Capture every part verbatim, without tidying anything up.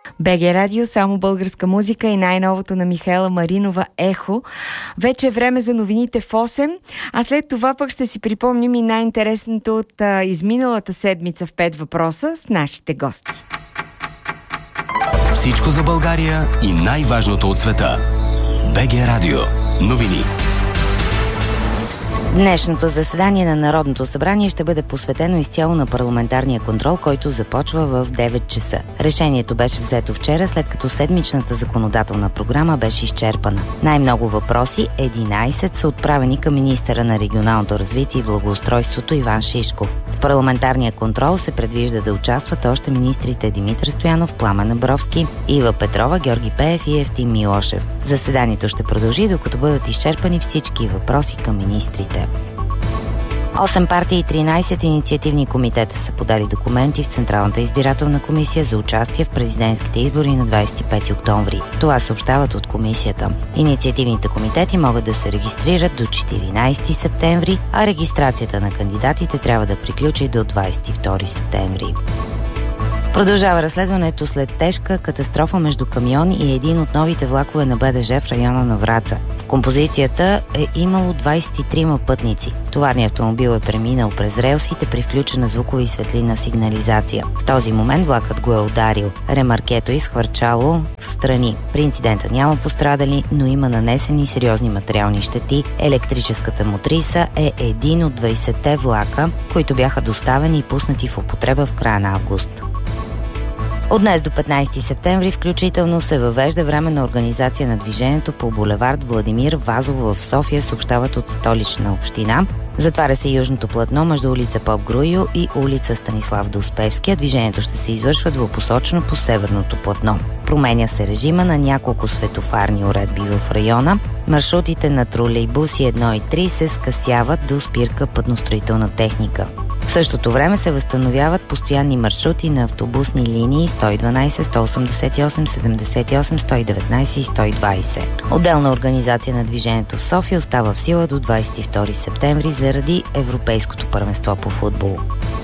БГ Радио, само българска музика и най-новото на Михаела Маринова «Ехо». Вече е време за новините в осем, а след това пък ще си припомним и най-интересното от а, изминалата седмица в пет въпроса с нашите гости. Всичко за България и най-важното от света. БГ Радио. Новини. Днешното заседание на Народното събрание ще бъде посветено изцяло на парламентарния контрол, който започва в девет часа. Решението беше взето вчера, след като седмичната законодателна програма беше изчерпана. Най-много въпроси, единайсет, са отправени към министъра на регионалното развитие и благоустройството Иван Шишков. В парламентарния контрол се предвижда да участват още министрите Димитър Стоянов, Пламен Абровски, Ива Петрова, Георги Пеев и Евтим Милошев. Заседанието ще продължи, докато бъдат изчерпани всички въпроси към министрите. осем партии и тринайсет инициативни комитета са подали документи в Централната избирателна комисия за участие в президентските избори на двайсет и пети октомври. Това съобщават от комисията. Инициативните комитети могат да се регистрират до четиринайсети септември, а регистрацията на кандидатите трябва да приключи до двайсет и втори септември. Продължава разследването след тежка катастрофа между камион и един от новите влакове на БДЖ в района на Враца. В композицията е имало двайсет и трима пътници. Товарният автомобил е преминал през релсите при включена звукова и светлинна сигнализация. В този момент влакът го е ударил. Ремаркето е изхвърчало в страни. При инцидента няма пострадали, но има нанесени сериозни материални щети. Електрическата мотриса е един от двайсетте влака, които бяха доставени и пуснати в употреба в края на август. От днес до петнайсети септември включително се въвежда временна организация на движението по булевард Владимир Вазов в София, съобщават от Столична община. Затваря се южното платно между улица Поп Груйо и улица Станислав Доспевски, а движението ще се извършва двупосочно по северното платно. Променя се режима на няколко светофарни уредби в района. Маршрутите на тролейбуси едно и три се скъсяват до спирка пътностроителна техника. В същото време се възстановяват постоянни маршрути на автобусни линии сто и дванайсет, сто осемдесет и осем, седемдесет и осем, сто и деветнайсет и сто и двайсет. Отделна организация на движението в София остава в сила до двайсет и втори септември заради Европейското първенство по футбол.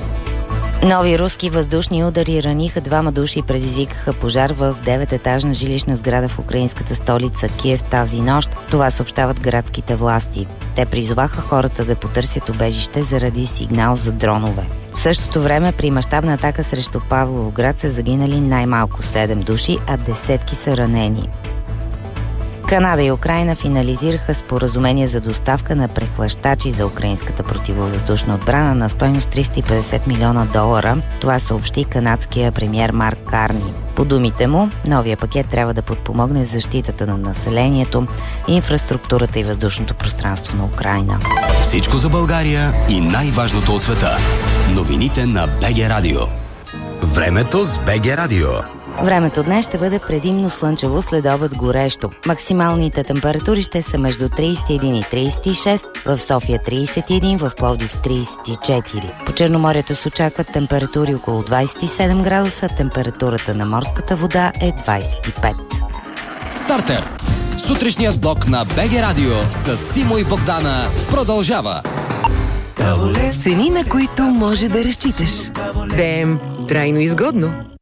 Нови руски въздушни удари раниха двама души и предизвикаха пожар в девететажна жилищна сграда в украинската столица Киев тази нощ. Това съобщават градските власти. Те призоваха хората да потърсят убежище заради сигнал за дронове. В същото време при мащабна атака срещу Павловград са загинали най-малко седем души, а десетки са ранени. Канада и Украйна финализираха споразумение за доставка на прехващачи за украинската противовъздушна отбрана на стойност триста и петдесет милиона долара. Това съобщи канадския премиер Марк Карни. По думите му, новия пакет трябва да подпомогне защитата на населението, инфраструктурата и въздушното пространство на Украйна. Всичко за България и най-важното от света. Новините на БГ Радио. Времето с БГ Радио. Времето днес ще бъде предимно слънчево, след обед горещо. Максималните температури ще са между трийсет и един и трийсет и шест, в София трийсет и един, в Пловдив трийсет и четири. По Черноморието се очакват температури около двайсет и седем градуса, температурата на морската вода е двайсет и пет. Стартер! Сутрешният блок на БГ Радио с Симо и Богдана продължава. Цени, на които може да разчиташ. Дем, трайно изгодно.